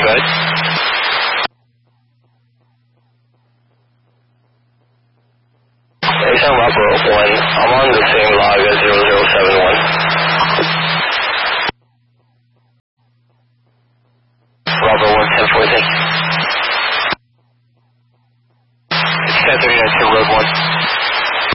ahead. Anytime Bravo 1, I'm on the same log as 0071. Bravo 1, 10-4, thank you.